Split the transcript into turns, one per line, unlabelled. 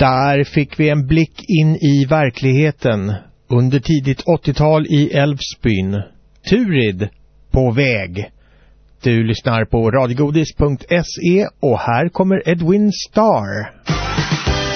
Där fick vi en blick in i verkligheten under tidigt 80-tal i Älvsbyn. Turid på väg. Du lyssnar på radiogodis.se och här kommer Edwin Starr.